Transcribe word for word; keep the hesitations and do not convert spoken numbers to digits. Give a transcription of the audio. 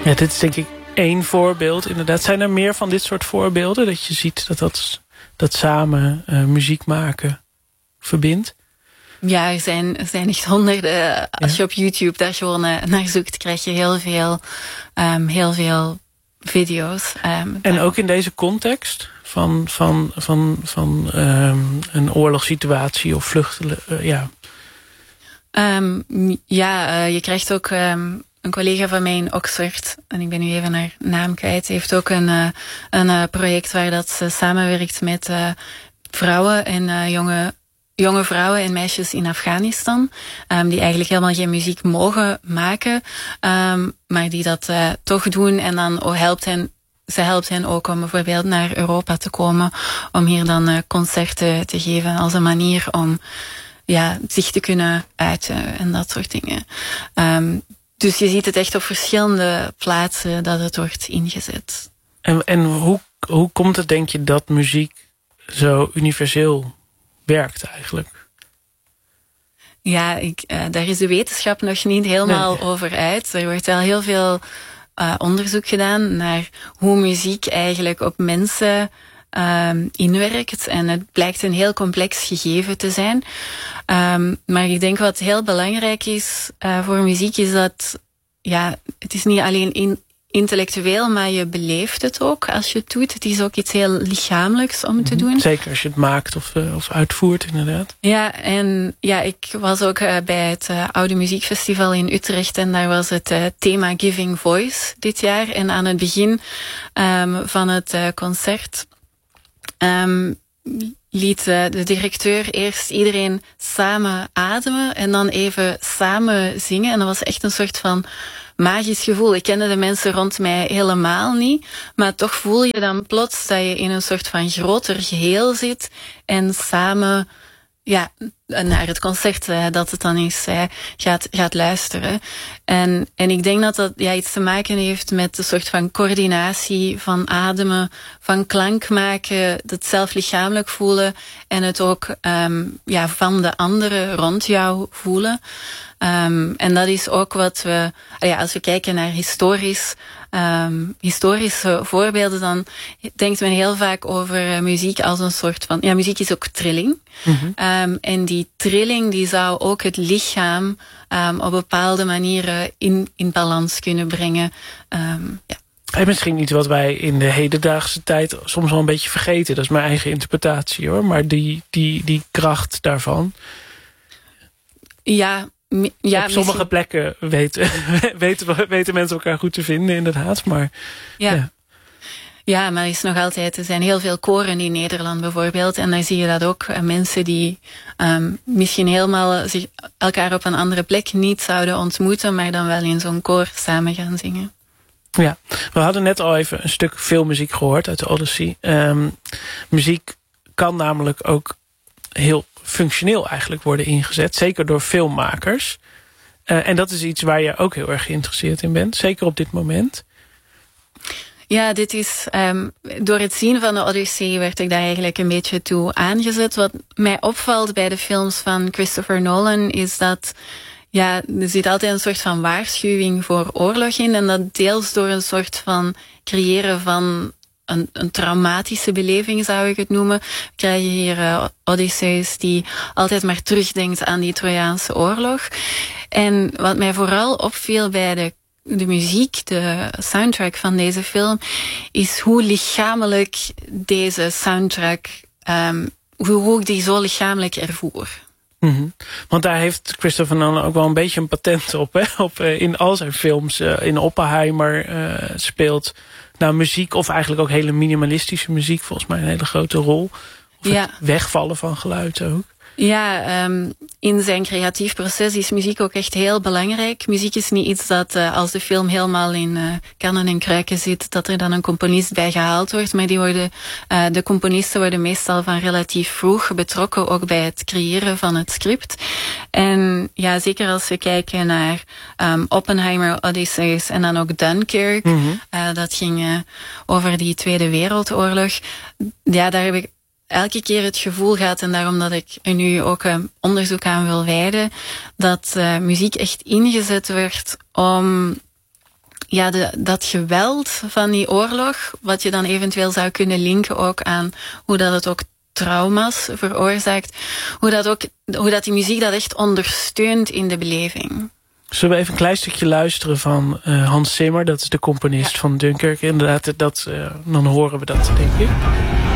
Ja, dit is denk ik één voorbeeld. Inderdaad, zijn er meer van dit soort voorbeelden? Dat je ziet dat dat, dat samen uh, muziek maken verbindt? Ja, er zijn, er zijn echt honderden. Als ja. je op YouTube daar gewoon uh, naar zoekt, krijg je heel veel, um, heel veel video's. Um, en ook in deze context van, van, van, van um, een oorlogssituatie of vluchten, uh, ja. Um, ja, uh, je krijgt ook um, een collega van mij in Oxford, en ik ben nu even haar naam kwijt, heeft ook een, uh, een uh, project waar dat ze samenwerkt met uh, vrouwen en uh, jonge, jonge vrouwen en meisjes in Afghanistan, um, die eigenlijk helemaal geen muziek mogen maken, um, maar die dat uh, toch doen en dan oh, helpt hen. Ze helpt hen ook om bijvoorbeeld naar Europa te komen, om hier dan uh, concerten te geven als een manier om ja, zich te kunnen uiten en dat soort dingen. Um, dus je ziet het echt op verschillende plaatsen dat het wordt ingezet. En, en hoe, hoe komt het, denk je, dat muziek zo universeel werkt eigenlijk? Ja, ik, uh, daar is de wetenschap nog niet helemaal nee. over uit. Er wordt al heel veel uh, onderzoek gedaan naar hoe muziek eigenlijk op mensen Um, inwerkt. En het blijkt een heel complex gegeven te zijn. Um, maar ik denk wat heel belangrijk is uh, voor muziek is dat ja, het is niet alleen in, intellectueel, maar je beleeft het ook als je het doet. Het is ook iets heel lichamelijks om te doen. Zeker als je het maakt of, uh, of uitvoert, inderdaad. Ja, en ja, ik was ook uh, bij het uh, Oude Muziekfestival in Utrecht en daar was het uh, thema Giving Voice dit jaar. En aan het begin um, van het uh, concert Um, liet uh, de directeur eerst iedereen samen ademen en dan even samen zingen. En dat was echt een soort van magisch gevoel. Ik kende de mensen rond mij helemaal niet, maar toch voel je dan plots dat je in een soort van groter geheel zit en samen ja, naar het concert uh, dat het dan is, uh, gaat, gaat luisteren. En, en ik denk dat dat ja, iets te maken heeft met een soort van coördinatie van ademen, van klank maken, het zelf lichamelijk voelen en het ook um, ja, van de anderen rond jou voelen. Um, en dat is ook wat we, ja, als we kijken naar historisch, um, historische voorbeelden, dan denkt men heel vaak over uh, muziek als een soort van, ja, muziek is ook trilling. Mm-hmm. Um, en die trilling die zou ook het lichaam um, op bepaalde manieren in, in balans kunnen brengen. Um, ja. En misschien iets wat wij in de hedendaagse tijd soms wel een beetje vergeten. Dat is mijn eigen interpretatie hoor. Maar die, die, die kracht daarvan. Ja. Ja, op sommige misschien... plekken weten, weten, weten mensen elkaar goed te vinden, inderdaad. Maar, ja. Ja. ja, maar er is nog altijd, er zijn heel veel koren in Nederland bijvoorbeeld. En daar zie je dat ook. Mensen die um, misschien helemaal zich, elkaar op een andere plek niet zouden ontmoeten, maar dan wel in zo'n koor samen gaan zingen. Ja, we hadden net al even een stuk filmmuziek gehoord uit de Odyssey. Um, muziek kan namelijk ook heel functioneel eigenlijk worden ingezet. Zeker door filmmakers. Uh, en dat is iets waar je ook heel erg geïnteresseerd in bent. Zeker op dit moment. Ja, dit is um, door het zien van de Odyssey werd ik daar eigenlijk een beetje toe aangezet. Wat mij opvalt bij de films van Christopher Nolan is dat ja, er zit altijd een soort van waarschuwing voor oorlog in. En dat deels door een soort van creëren van Een, een traumatische beleving zou ik het noemen. We krijgen hier uh, Odysseus die altijd maar terugdenkt aan die Trojaanse oorlog. En wat mij vooral opviel bij de, de muziek, de soundtrack van deze film, is hoe lichamelijk deze soundtrack, um, hoe, hoe ik die zo lichamelijk ervoer. Mm-hmm. Want daar heeft Christopher Nolan ook wel een beetje een patent op. Hè? op uh, in al zijn films. Uh, in Oppenheimer uh, speelt nou, muziek of eigenlijk ook hele minimalistische muziek volgens mij een hele grote rol. Of ja. Het wegvallen van geluid ook. Ja, um, in zijn creatief proces is muziek ook echt heel belangrijk. Muziek is niet iets dat uh, als de film helemaal in uh, kannen en kruiken zit, dat er dan een componist bij gehaald wordt. Maar die worden, uh, de componisten worden meestal van relatief vroeg betrokken, ook bij het creëren van het script. En ja, zeker als we kijken naar um, Oppenheimer, Odysseus en dan ook Dunkirk. Mm-hmm. Uh, dat ging uh, over die Tweede Wereldoorlog. Ja, daar heb ik elke keer het gevoel gehad, en daarom dat ik er nu ook een onderzoek aan wil wijden, dat uh, muziek echt ingezet werd om ja, de, dat geweld van die oorlog, wat je dan eventueel zou kunnen linken ook aan hoe dat het ook trauma's veroorzaakt, hoe dat, ook, hoe dat die muziek dat echt ondersteunt in de beleving. Zullen we even een klein stukje luisteren van uh, Hans Zimmer, dat is de componist ja. van Dunkirk. Inderdaad, dat, uh, dan horen we dat, denk ik.